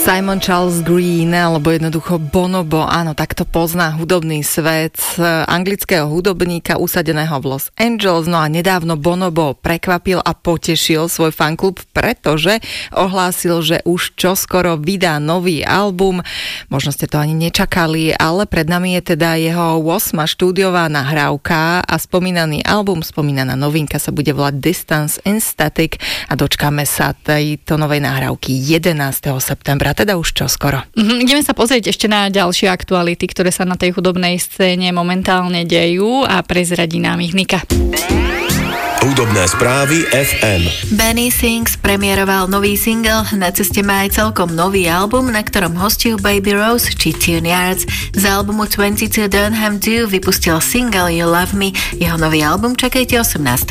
Simon Charles Green, alebo jednoducho Bonobo, áno, takto pozná hudobný svet anglického hudobníka usadeného v Los Angeles. No a nedávno Bonobo prekvapil a potešil svoj fanklub, pretože ohlásil, že už čoskoro vydá nový album. Možno ste to ani nečakali, ale pred nami je teda jeho 8. štúdiová nahrávka a spomínaný album, spomínaná novinka sa bude volať Distance and Static a dočkáme sa tejto novej nahrávky 11. septembra, teda už čoskoro. Ideme sa pozrieť ešte na ďalšie aktuality, ktoré sa na tej hudobnej scéne momentálne dejú a prezradí nám ich Nika. Hudobné správy FM. Benny Sings premiéroval nový single, na ceste má aj celkom nový album, na ktorom hostiu Baby Rose či Tune Yards. Z albumu 22 Durham Dew vypustil single You Love Me, jeho nový album čakajte 18.